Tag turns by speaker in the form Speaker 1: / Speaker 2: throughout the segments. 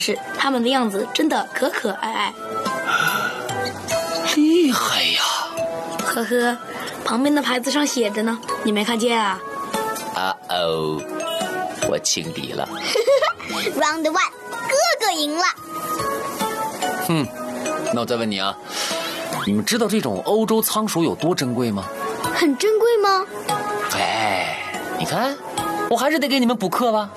Speaker 1: 是它们的样子真的可可爱爱。
Speaker 2: 厉害呀！
Speaker 1: 呵呵，旁边的牌子上写着呢，你没看见啊？
Speaker 2: 我轻敌了。
Speaker 3: Round one， 哥哥赢了。
Speaker 2: 那我再问你啊，你们知道这种欧洲仓鼠有多珍贵吗？
Speaker 3: 很珍贵吗？
Speaker 2: 你看，我还是得给你们补课吧。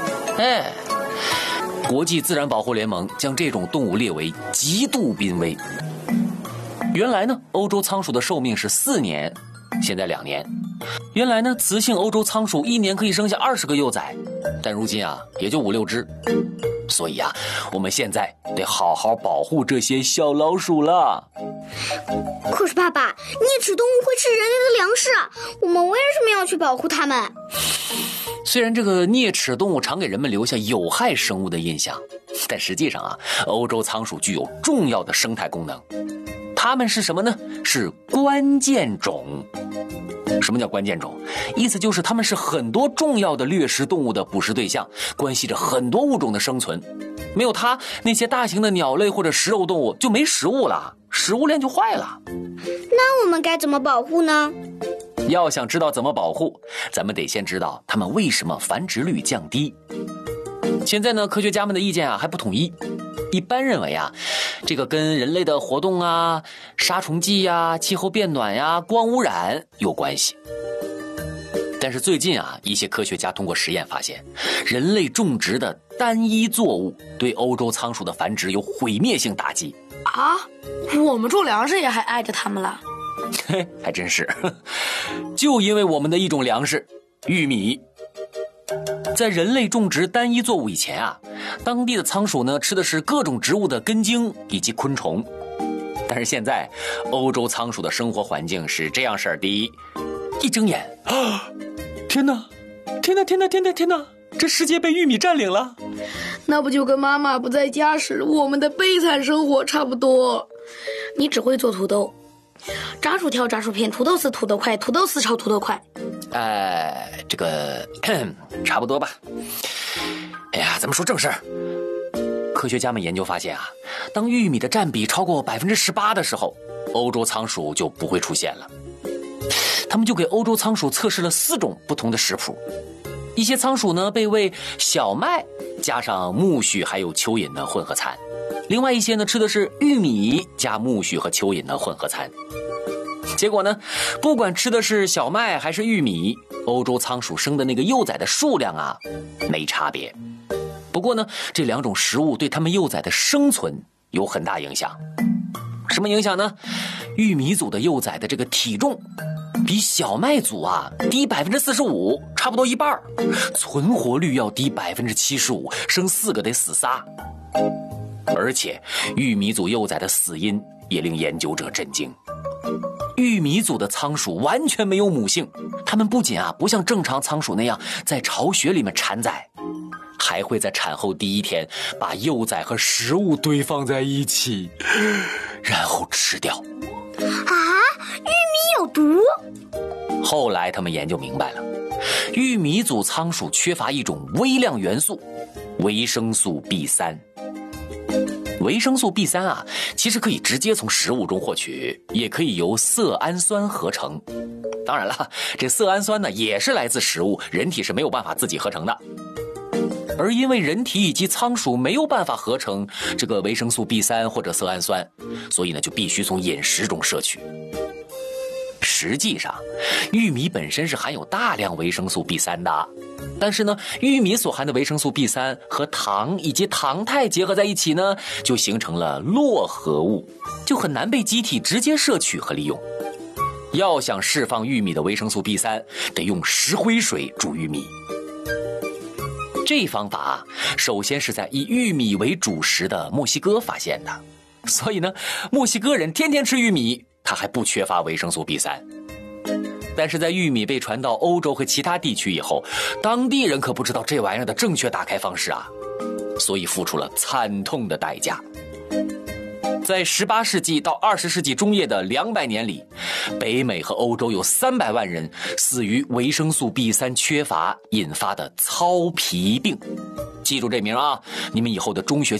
Speaker 2: 国际自然保护联盟将这种动物列为极度濒危。原来呢，欧洲仓鼠的寿命是4年，现在2年。原来呢，雌性欧洲仓鼠1年可以生下20个幼崽，但如今啊，也就5、6只。所以啊，我们现在得好好保护这些小老鼠了。
Speaker 3: 可是爸爸，啮齿动物会吃人类的粮食啊，我们为什么要去保护它们？
Speaker 2: 虽然这个啮齿动物常给人们留下有害生物的印象，但实际上啊，欧洲仓鼠具有重要的生态功能。它们是什么呢？是关键种。什么叫关键种？意思就是它们是很多重要的掠食动物的捕食对象，关系着很多物种的生存。没有它，那些大型的鸟类或者食肉动物就没食物了，食物链就坏了。
Speaker 3: 那我们该怎么保护呢？
Speaker 2: 要想知道怎么保护，咱们得先知道它们为什么繁殖率降低。现在呢，科学家们的意见啊还不统一。一般认为啊，这个跟人类的活动啊、杀虫剂啊、气候变暖呀、光污染有关系。但是最近啊，一些科学家通过实验发现，人类种植的单一作物对欧洲仓鼠的繁殖有毁灭性打击。
Speaker 1: 啊，我们种粮食也还碍着它们了。
Speaker 2: 还真是，就因为我们的一种粮食玉米。在人类种植单一作物以前啊，当地的仓鼠呢吃的是各种植物的根茎以及昆虫。但是现在欧洲仓鼠的生活环境是这样式儿的：一睁眼天哪，这世界被玉米占领了。
Speaker 1: 那不就跟妈妈不在家时我们的悲惨生活差不多？你只会做土豆，炸薯条、炸薯片，土豆丝、土豆块，土豆丝炒土豆块。
Speaker 2: 这个差不多吧。哎呀，咱们说正事儿。科学家们研究发现啊，当玉米的占比超过18%的时候，欧洲仓鼠就不会出现了。他们就给欧洲仓鼠测试了4种不同的食谱。一些仓鼠呢被喂小麦加上苜蓿还有蚯蚓的混合餐，另外一些呢吃的是玉米加苜蓿和蚯蚓的混合餐。结果呢，不管吃的是小麦还是玉米，欧洲仓鼠生的那个幼崽的数量啊没差别。不过呢，这2种食物对它们幼崽的生存有很大影响。什么影响呢？玉米组的幼崽的这个体重比小麦组啊低45%，差不多一半，存活率要低75%，生4个得死仨。而且玉米组幼崽的死因也令研究者震惊。玉米组的仓鼠完全没有母性，它们不仅啊不像正常仓鼠那样在巢穴里面产崽，还会在产后第1天把幼崽和食物堆放在一起，然后吃掉。
Speaker 3: 啊，玉米有毒？
Speaker 2: 后来他们研究明白了，玉米组仓鼠缺乏一种微量元素维生素 B3。维生素 B3啊，其实可以直接从食物中获取，也可以由色氨酸合成。当然了，这色氨酸呢也是来自食物，人体是没有办法自己合成的。而因为人体以及仓鼠没有办法合成这个维生素 B3 或者色氨酸，所以呢就必须从饮食中摄取。实际上，玉米本身是含有大量维生素 B3 的，但是呢，玉米所含的维生素 B3 和糖以及糖肽结合在一起呢，就形成了络合物，就很难被机体直接摄取和利用。要想释放玉米的维生素 B3，得用石灰水煮玉米。这方法首先是在以玉米为主食的墨西哥发现的，所以呢，墨西哥人天天吃玉米，它还不缺乏维生素 B3。但是在玉米被传到欧洲和其他地区以后，当地人可不知道这玩意儿的正确打开方式啊，所以付出了惨痛的代价。在18世纪到20世纪中叶的200年里，北美和欧洲有300万人死于维生素 B3 缺乏引发的糙皮病。记住这名啊，你们以后的中学